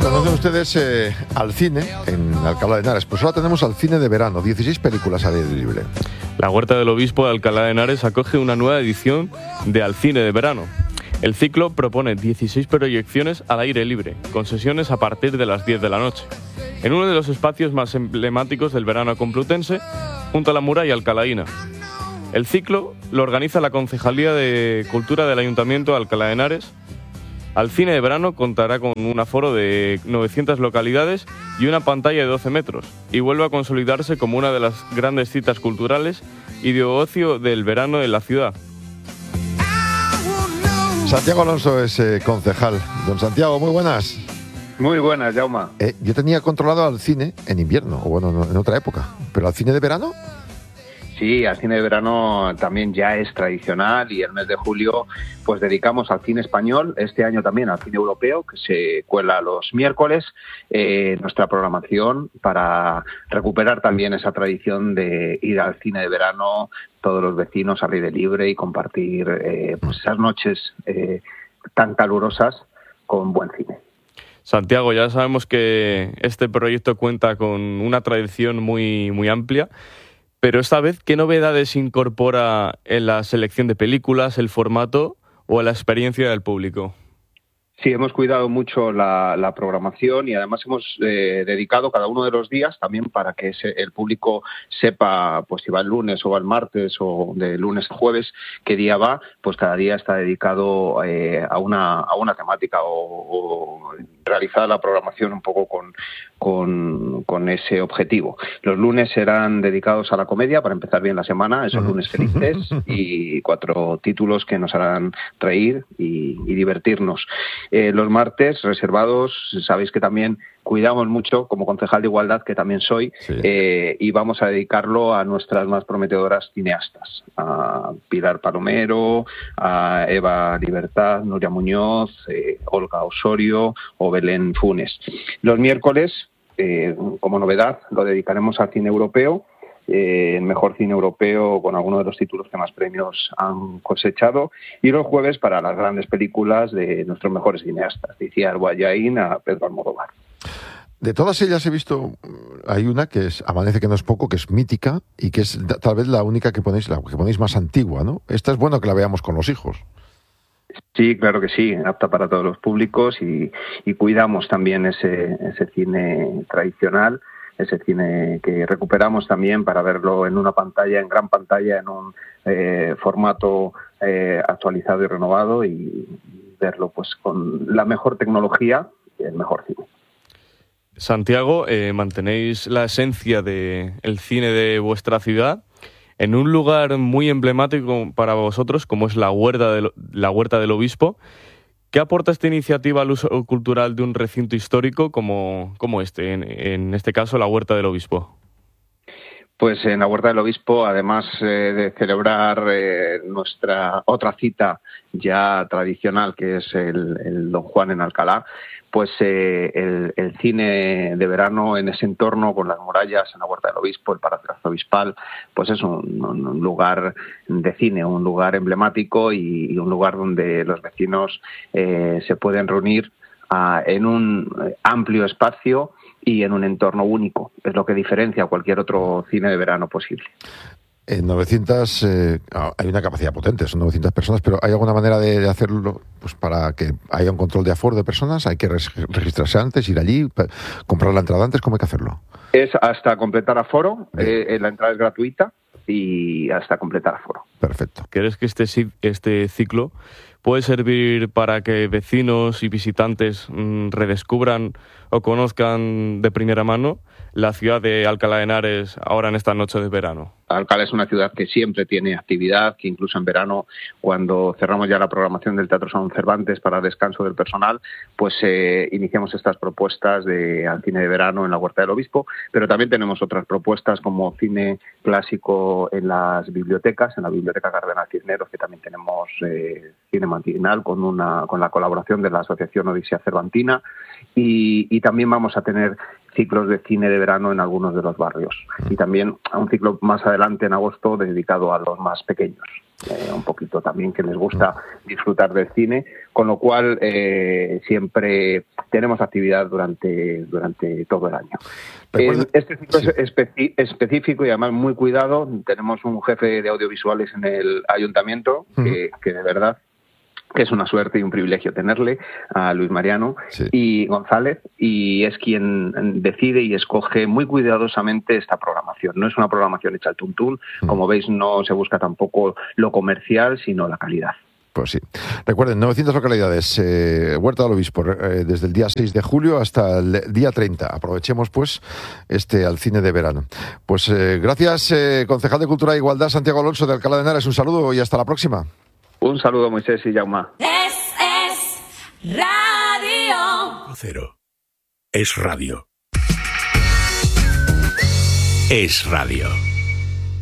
Conocen ustedes al cine en Alcalá de Henares, pues ahora tenemos al cine de verano, 16 películas al aire libre. La Huerta del Obispo de Alcalá de Henares acoge una nueva edición de Al Cine de Verano. El ciclo propone 16 proyecciones al aire libre, con sesiones a partir de las 10 de la noche, en uno de los espacios más emblemáticos del verano complutense, junto a la muralla alcalaína. El ciclo lo organiza la Concejalía de Cultura del Ayuntamiento de Alcalá de Henares. Al Cine de Verano contará con un aforo de 900 localidades y una pantalla de 12 metros, y vuelve a consolidarse como una de las grandes citas culturales y de ocio del verano en la ciudad. Santiago Alonso es concejal. Don Santiago, muy buenas. Muy buenas, Jaume. Yo tenía controlado al cine en invierno, o bueno, en otra época, pero al cine de verano... Sí, al cine de verano también ya es tradicional y el mes de julio pues dedicamos al cine español, este año también al cine europeo, que se cuela los miércoles, nuestra programación para recuperar también esa tradición de ir al cine de verano todos los vecinos al aire libre y compartir pues esas noches tan calurosas con buen cine. Santiago, ya sabemos que este proyecto cuenta con una tradición muy, muy amplia. Pero esta vez, ¿qué novedades incorpora en la selección de películas, el formato o la experiencia del público? Sí, hemos cuidado mucho la programación y además hemos dedicado cada uno de los días también para que el público sepa pues si va el lunes o va el martes o de lunes a jueves qué día va, pues cada día está dedicado a una temática o realizar la programación un poco con ese objetivo. Los lunes serán dedicados a la comedia para empezar bien la semana, esos lunes felices, y 4 títulos que nos harán reír y divertirnos. Los martes reservados, sabéis que también cuidamos mucho, como concejal de Igualdad, que también soy, sí. Y vamos a dedicarlo a nuestras más prometedoras cineastas, a Pilar Palomero, a Eva Libertad, Nuria Muñoz, Olga Osorio o Belén Funes. Los miércoles, como novedad, lo dedicaremos al cine europeo, el mejor cine europeo con algunos de los títulos que más premios han cosechado, y los jueves para las grandes películas de nuestros mejores cineastas, de Itziar Boyain a Pedro Almodóvar. De todas ellas he visto, hay una que es Amanece que no es poco, que es mítica y que es tal vez la única que ponéis, la que ponéis más antigua, ¿no? Esta es bueno que la veamos con los hijos. Sí, claro que sí, apta para todos los públicos y cuidamos también ese cine tradicional, ese cine que recuperamos también para verlo en una pantalla, en gran pantalla, en un formato actualizado y renovado, y verlo pues con la mejor tecnología y el mejor cine. Santiago, mantenéis la esencia del cine de vuestra ciudad en un lugar muy emblemático para vosotros, como es la Huerta del Obispo. ¿Qué aporta esta iniciativa al uso cultural de un recinto histórico como este, en este caso la Huerta del Obispo? Pues en la Huerta del Obispo, además de celebrar nuestra otra cita ya tradicional, que es el Don Juan en Alcalá, pues el cine de verano en ese entorno, con las murallas en la Huerta del Obispo, el Palacio Arzobispal, pues es un lugar de cine, un lugar emblemático y un lugar donde los vecinos se pueden reunir en un amplio espacio y en un entorno único. Es lo que diferencia a cualquier otro cine de verano posible. En 900 hay una capacidad potente, son 900 personas, pero ¿hay alguna manera de hacerlo pues para que haya un control de aforo de personas? ¿Hay que registrarse antes, ir allí, comprar la entrada antes? ¿Cómo hay que hacerlo? Es hasta completar aforo, la entrada es gratuita y hasta completar aforo. Perfecto. ¿Crees que este ciclo puede servir para que vecinos y visitantes redescubran o conozcan de primera mano la ciudad de Alcalá de Henares ahora en esta noche de verano? Alcalá es una ciudad que siempre tiene actividad, que incluso en verano, cuando cerramos ya la programación del Teatro San Cervantes para descanso del personal, pues iniciamos estas propuestas al cine de verano en la Huerta del Obispo, pero también tenemos otras propuestas como cine clásico en las bibliotecas, en la Biblioteca Cardenal Cisneros, que también tenemos cine matinal con la colaboración de la Asociación Odisea Cervantina, y también vamos a tener ciclos de cine de verano en algunos de los barrios. Y también un ciclo más adelante, en agosto, dedicado a los más pequeños. Un poquito también que les gusta disfrutar del cine, con lo cual siempre tenemos actividad durante todo el año. Este ciclo es específico y además muy cuidado. Tenemos un jefe de audiovisuales en el ayuntamiento que de verdad que es una suerte y un privilegio tenerle, a Luis Mariano y González, y es quien decide y escoge muy cuidadosamente esta programación. No es una programación hecha al tuntún, como veis no se busca tampoco lo comercial, sino la calidad. Pues sí. Recuerden, 900 localidades, Huerta del Obispo, desde el día 6 de julio hasta el día 30. Aprovechemos, pues, al cine de verano. Pues gracias, concejal de Cultura e Igualdad, Santiago Alonso, de Alcalá de Henares. Un saludo y hasta la próxima. Un saludo, Moisés y Jaume. Es radio. Cero. Es radio. Es radio.